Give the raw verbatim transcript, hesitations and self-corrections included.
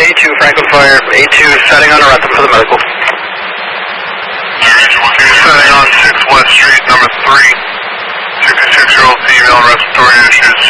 A two, Franklin Fire, A two, setting on a Rentham for the medical. Setting on six West Street, number three, sixty-six-year-old female, respiratory issues.